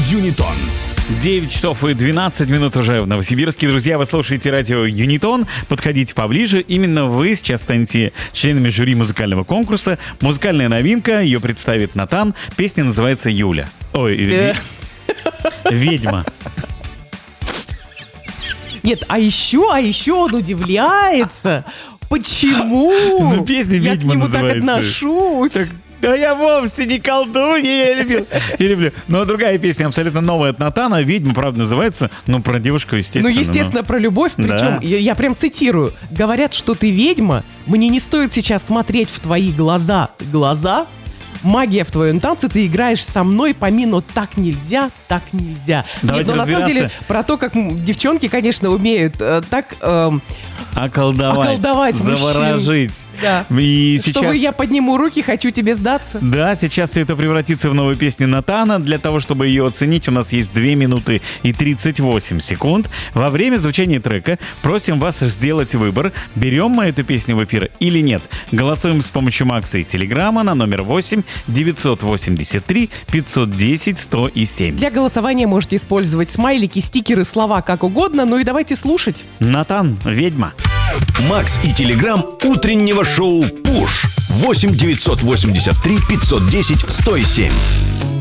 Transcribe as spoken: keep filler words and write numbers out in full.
Юнитон. девять часов и двенадцать минут уже в Новосибирске. Друзья, вы слушаете радио Юнитон. Подходите поближе. Именно вы сейчас станете членами жюри музыкального конкурса. Музыкальная новинка. Ее представит Натан. Песня называется «Юля». Ой, ви- «Ведьма». Нет, а еще, а еще он удивляется, почему Ну, песня я к «Ведьма» нему так называется. отношусь. Так, да я вовсе не колдунья, я любил. Я люблю. Но другая песня абсолютно новая от Натана. «Ведьма», правда, называется. Ну, про девушку, естественно. Ну, естественно, про любовь. Причем, Да. я, я прям цитирую. Говорят, что ты ведьма. Мне не стоит сейчас смотреть в твои глаза. Глаза? Магия в твоем танце, ты играешь со мной по мину так нельзя, так нельзя. Давайте Нет, но на самом деле разбираться. про то, как м, девчонки, конечно, умеют э, так эм, Околдовать, околдовать мужчин. заворожить. Да. И сейчас... Чтобы я подниму руки, хочу тебе сдаться. Да, сейчас все это превратится в новую песню Натана. Для того, чтобы ее оценить, у нас есть две минуты и тридцать восемь секунд. Во время звучания трека просим вас сделать выбор, берем мы эту песню в эфир или нет. Голосуем с помощью Макса и Телеграма на номер восемь девятьсот восемьдесят три пятьсот десять сто семь. Для голосования можете использовать смайлики, стикеры, слова как угодно. Ну и давайте слушать. Натан, «Ведьма». Макс и Телеграм утреннего шоу «Пуш». восемь девятьсот восемьдесят три пятьсот десять сто семь.